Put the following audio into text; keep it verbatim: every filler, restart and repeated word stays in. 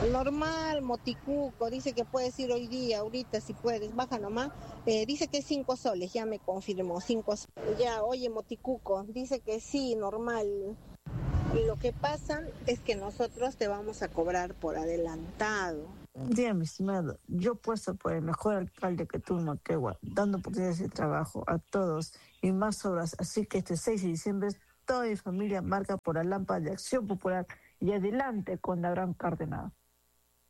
Normal, Moticuco, dice que puedes ir hoy día, ahorita si puedes, baja nomás. Eh, dice que cinco soles, ya me confirmó, cinco soles. Ya, oye, Moticuco, dice que sí, normal. Lo que pasa es que nosotros te vamos a cobrar por adelantado. Día, mi estimado, yo puesto por el mejor alcalde que tuvo Moquegua, dando oportunidades de trabajo a todos y más obras, así que este seis de diciembre toda mi familia marca por la lámpara de Acción Popular y adelante con la gran Cardenal.